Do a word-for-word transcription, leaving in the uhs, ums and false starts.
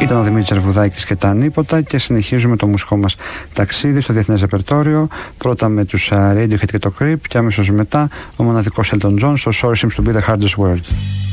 Ήταν ο Δημήτρης Αρβουδάκης και τα ανίποτα και συνεχίζουμε το μουσικό μας ταξίδι στο διεθνές ρεπερτόριο. Πρώτα με τους uh, Radiohead και το Creep και αμέσως μετά ο μοναδικός Elton John στο Sorry Seems to be the Hardest Word.